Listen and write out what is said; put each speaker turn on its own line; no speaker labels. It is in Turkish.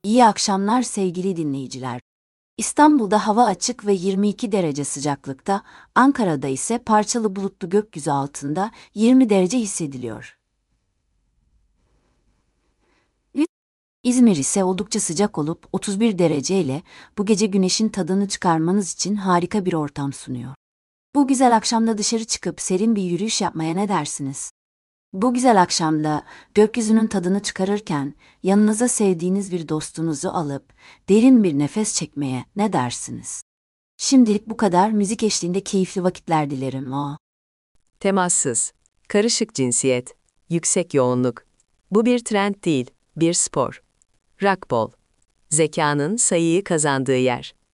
İyi akşamlar sevgili dinleyiciler. İstanbul'da hava açık ve 22 derece sıcaklıkta, Ankara'da ise parçalı bulutlu gökyüzü altında 20 derece hissediliyor. İzmir ise oldukça sıcak olup 31 derece ile bu gece güneşin tadını çıkarmanız için harika bir ortam sunuyor. Bu güzel akşamda dışarı çıkıp serin bir yürüyüş yapmaya ne dersiniz? Bu güzel akşamda gökyüzünün tadını çıkarırken yanınıza sevdiğiniz bir dostunuzu alıp derin bir nefes çekmeye ne dersiniz? Şimdilik bu kadar, müzik eşliğinde keyifli vakitler dilerim.
Temassız, karışık cinsiyet, yüksek yoğunluk. Bu bir trend değil, bir spor. Racquetball. Zekanın sayıyı kazandığı yer.